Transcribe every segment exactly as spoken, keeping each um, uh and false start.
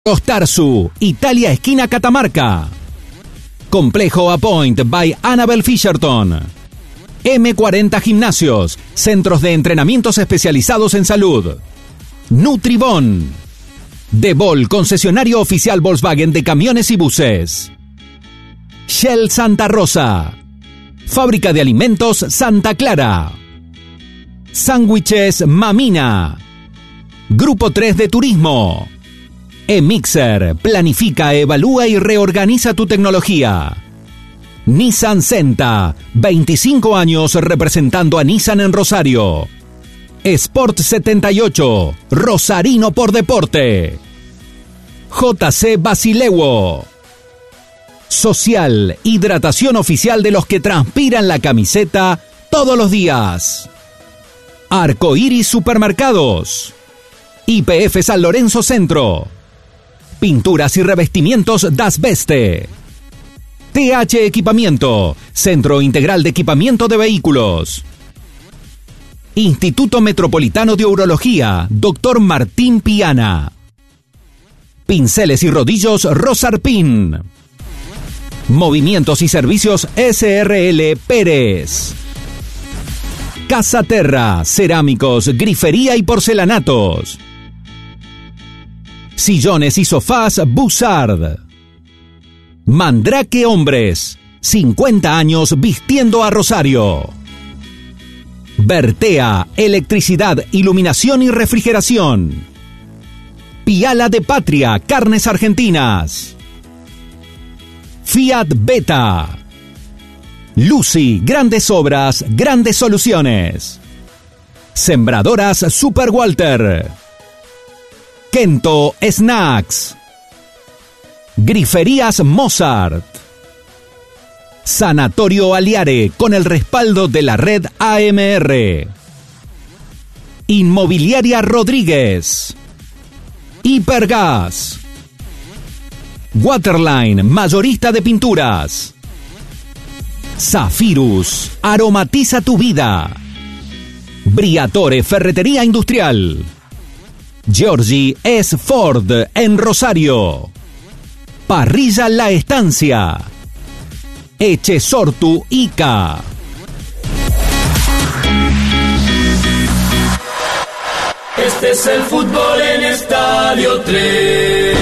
Ostarsu, Italia esquina Catamarca. Complejo Apoint by Annabel Fisherton. eme cuarenta Gimnasios, centros de entrenamientos especializados en salud. Nutribón. Debol, concesionario oficial Volkswagen de camiones y buses. Shell Santa Rosa. Fábrica de alimentos Santa Clara. Sándwiches Mamina. Grupo tres de Turismo. eMixer, planifica, evalúa y reorganiza tu tecnología. Nissan Senta, veinticinco años representando a Nissan en Rosario. Sport setenta y ocho, Rosarino por deporte. J C Basilewo. Social, hidratación oficial de los que transpiran la camiseta todos los días. Arcoiris Supermercados. Y P F San Lorenzo Centro. Pinturas y revestimientos Das Beste. T H Equipamiento, Centro Integral de Equipamiento de Vehículos. Instituto Metropolitano de Urología, doctor Martín Piana. Pinceles y rodillos Rosarpin. Movimientos y servicios S R L Pérez. Casa Terra, cerámicos, grifería y porcelanatos. Sillones y sofás Bussard. Mandrake Hombres, cincuenta años vistiendo a Rosario. Bertea, electricidad, iluminación y refrigeración. Piala de Patria, carnes argentinas. Fiat Beta. Lucy, grandes obras, grandes soluciones. Sembradoras Super Walter. Kento Snacks. Griferías Mozart. Sanatorio Aliare, con el respaldo de la red A M R. Inmobiliaria Rodríguez. Hipergas. Waterline, mayorista de pinturas. Zafirus, aromatiza tu vida. Briatore, ferretería industrial. Giorgi S. Ford, en Rosario. Parrilla La Estancia. Echesortu Ica. Este es el fútbol en Estadio tres.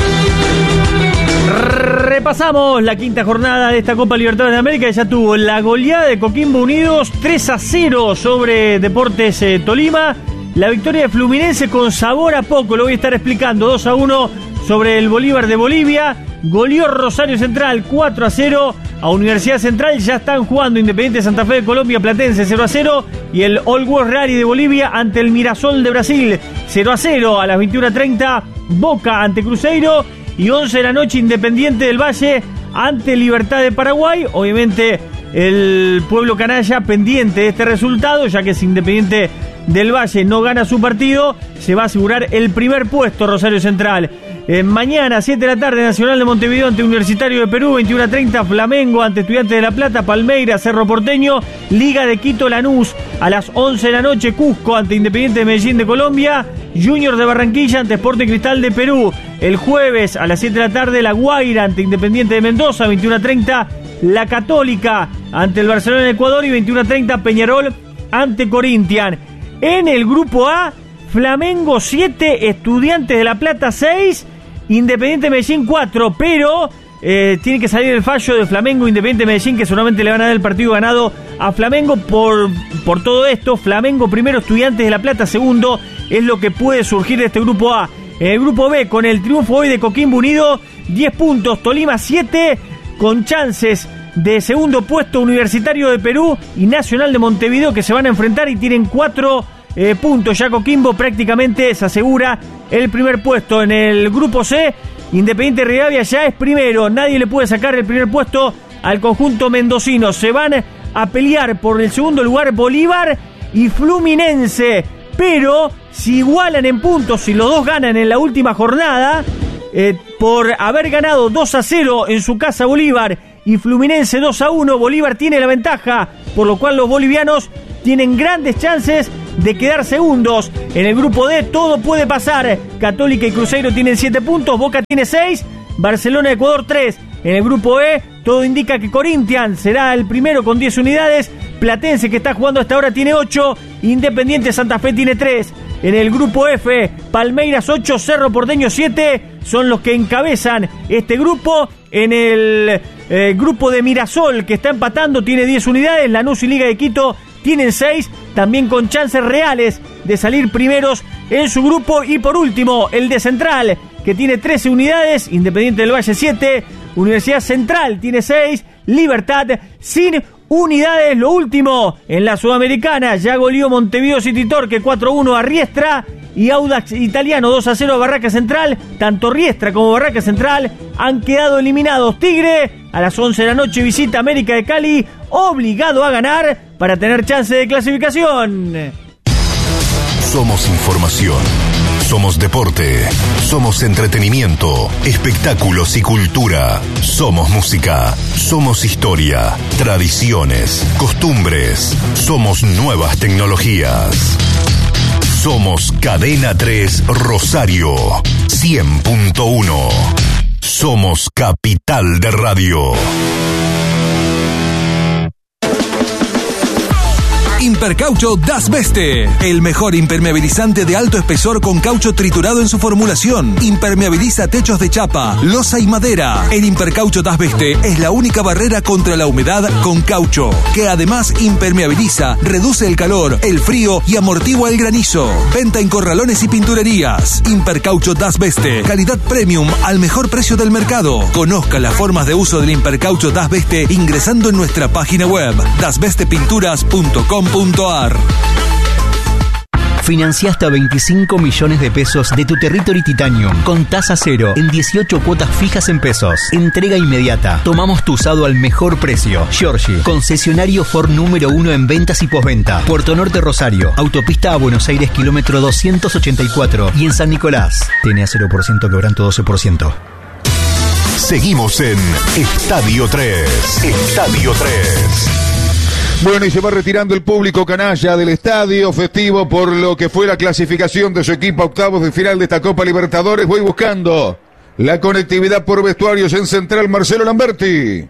Repasamos la quinta jornada de esta Copa Libertadores de América. Ya tuvo la goleada de Coquimbo Unidos tres a cero sobre Deportes eh, Tolima. La victoria de Fluminense con sabor a poco, lo voy a estar explicando. dos a uno sobre el Bolívar de Bolivia. Goleó Rosario Central cuatro a cero a Universidad Central. Ya están jugando Independiente Santa Fe de Colombia, Platense cero a cero. Y el All World Rally de Bolivia ante el Mirasol de Brasil cero a cero. A las veintiuna treinta Boca ante Cruzeiro. Y once de la noche Independiente del Valle ante Libertad de Paraguay. Obviamente el pueblo canalla pendiente de este resultado, ya que si Independiente del Valle no gana su partido, se va a asegurar el primer puesto Rosario Central. Eh, mañana, siete de la tarde, Nacional de Montevideo ante Universitario de Perú, veintiuna treinta, Flamengo ante Estudiantes de La Plata, Palmeiras, Cerro Porteño, Liga de Quito, Lanús, a las once de la noche, Cusco ante Independiente de Medellín de Colombia, Junior de Barranquilla ante Sporting Cristal de Perú. El jueves, a las siete de la tarde, La Guaira ante Independiente de Mendoza, veintiuna treinta, La Católica ante el Barcelona de Ecuador y veintiuna treinta, Peñarol ante Corinthians. En el grupo A, Flamengo siete, Estudiantes de La Plata seis, Independiente Medellín cuatro, pero eh, tiene que salir el fallo de Flamengo Independiente Medellín, que seguramente le van a dar el partido ganado a Flamengo. Por, por todo esto, Flamengo primero, Estudiantes de La Plata segundo, es lo que puede surgir de este grupo A. En el grupo B, con el triunfo hoy de Coquimbo Unido, diez puntos, Tolima siete, con chances de segundo puesto Universitario de Perú y Nacional de Montevideo, que se van a enfrentar y tienen cuatro eh, puntos. Ya Coquimbo prácticamente se asegura el primer puesto. En el grupo C, Independiente Rivadavia ya es primero, nadie le puede sacar el primer puesto al conjunto mendocino. Se van a pelear por el segundo lugar Bolívar y Fluminense, pero si igualan en puntos, si los dos ganan en la última jornada, eh, por haber ganado dos a cero en su casa Bolívar y Fluminense dos a uno, Bolívar tiene la ventaja, por lo cual los bolivianos tienen grandes chances de quedar segundos. En el grupo D todo puede pasar. Católica y Cruzeiro tienen siete puntos, Boca tiene seis, Barcelona y Ecuador tres. En el grupo E todo indica que Corinthians será el primero con diez unidades, Platense, que está jugando hasta ahora, tiene ocho, Independiente Santa Fe tiene tres. En el grupo F, Palmeiras ocho, Cerro Porteño siete, son los que encabezan este grupo. En el eh, grupo de Mirasol, que está empatando, tiene diez unidades, Lanús y Liga de Quito tienen seis, también con chances reales de salir primeros en su grupo. Y por último, el de Central, que tiene trece unidades, Independiente del Valle siete, Universidad Central tiene seis, Libertad sin unidades. Lo último, en la Sudamericana, ya goleó Montevideo City Torque cuatro a uno a Riestra, y Audax Italiano dos a cero a Barraca Central. Tanto Riestra como Barraca Central han quedado eliminados. Tigre a las once de la noche visita América de Cali, obligado a ganar para tener chance de clasificación. Somos información, somos deporte, somos entretenimiento, espectáculos y cultura, somos música, somos historia, tradiciones, costumbres, somos nuevas tecnologías. Somos Cadena tres Rosario, cien punto uno. Somos Capital de Radio. Impercaucho Das Beste, el mejor impermeabilizante de alto espesor con caucho triturado en su formulación. Impermeabiliza techos de chapa, losa y madera. El Impercaucho Das Beste es la única barrera contra la humedad con caucho, que además impermeabiliza, reduce el calor, el frío y amortigua el granizo. Venta en corralones y pinturerías. Impercaucho Das Beste, calidad premium al mejor precio del mercado. Conozca las formas de uso del Impercaucho Das Beste ingresando en nuestra página web das beste pinturas punto com punto a r. Financia hasta veinticinco millones de pesos de tu Territory Titanium con tasa cero en dieciocho cuotas fijas en pesos. Entrega inmediata. Tomamos tu usado al mejor precio. Giorgi, concesionario Ford número uno en ventas y postventa. Puerto Norte Rosario, autopista a Buenos Aires, kilómetro doscientos ochenta y cuatro. Y en San Nicolás, T N A cero por ciento, quebranto doce por ciento. Seguimos en Estadio tres. Estadio tres. Bueno, y se va retirando el público canalla del estadio festivo por lo que fue la clasificación de su equipo a octavos de final de esta Copa Libertadores. Voy buscando la conectividad por vestuarios en Central, Marcelo Lamberti.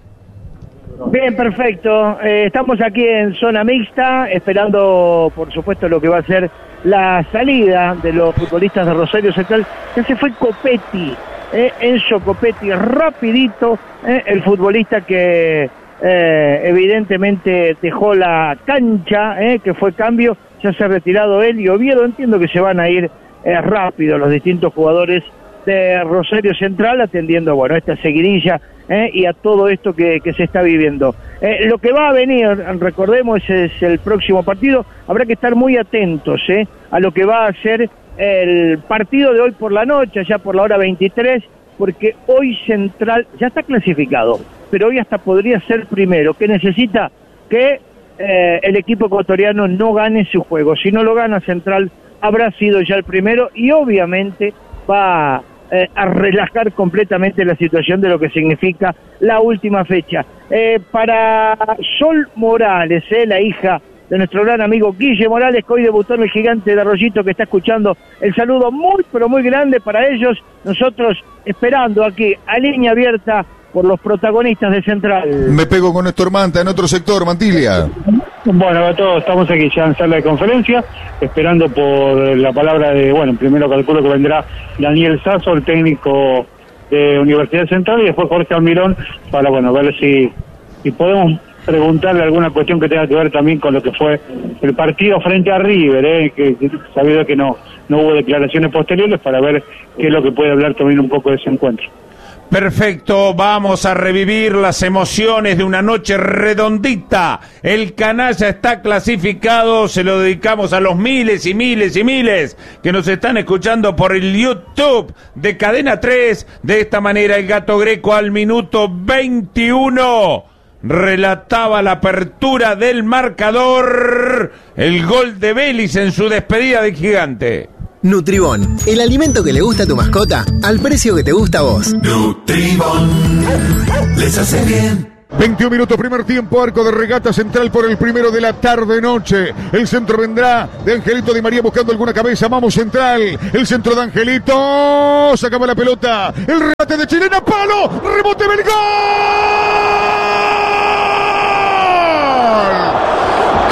Bien, perfecto. Eh, estamos aquí en zona mixta, esperando, por supuesto, lo que va a ser la salida de los futbolistas de Rosario Central. Ya se fue Copetti, eh, Enzo Copetti, rapidito, eh, el futbolista que... Eh, evidentemente dejó la cancha, eh, que fue cambio, ya se ha retirado él y Oviedo. Entiendo que se van a ir eh, rápido los distintos jugadores de Rosario Central, atendiendo, bueno, esta seguidilla eh, y a todo esto que, que se está viviendo. Eh, lo que va a venir, recordemos, es el próximo partido. Habrá que estar muy atentos eh, a lo que va a ser el partido de hoy por la noche, ya por la hora veintitrés, porque hoy Central ya está clasificado, pero hoy hasta podría ser primero. ¿Qué necesita? Que eh, el equipo ecuatoriano no gane su juego. Si no lo gana Central, habrá sido ya el primero y obviamente va eh, a relajar completamente la situación de lo que significa la última fecha. Eh, para Sol Morales, eh, la hija de nuestro gran amigo Guille Morales, que hoy debutó en el Gigante de Arroyito, que está escuchando, el saludo muy, pero muy grande para ellos. Nosotros esperando aquí a línea abierta por los protagonistas de Central. Me pego con Néstor Manta en otro sector, Mantilia. Bueno, todos estamos aquí ya en sala de conferencia, esperando por la palabra de, bueno, primero calculo que vendrá Daniel Sasso, el técnico de Universidad Central, y después Jorge Almirón, para, bueno, ver si, si podemos preguntarle alguna cuestión que tenga que ver también con lo que fue el partido frente a River, eh, que, que sabido que no, no hubo declaraciones posteriores, para ver qué es lo que puede hablar también un poco de ese encuentro. Perfecto, vamos a revivir las emociones de una noche redondita. El canalla está clasificado, se lo dedicamos a los miles y miles y miles que nos están escuchando por el YouTube de Cadena tres. De esta manera el Gato Greco al minuto veintiuno relataba la apertura del marcador, el gol de Vélez en su despedida de Gigante. Nutribón, el alimento que le gusta a tu mascota, al precio que te gusta a vos. Nutribón, les hace bien. veintiún minutos, primer tiempo, arco de regata central por el primero de la tarde-noche. El centro vendrá de Angelito Di María buscando alguna cabeza. Vamos central. El centro de Angelito. Sacaba la pelota. El remate de Chilena. Palo. Rebote del gol.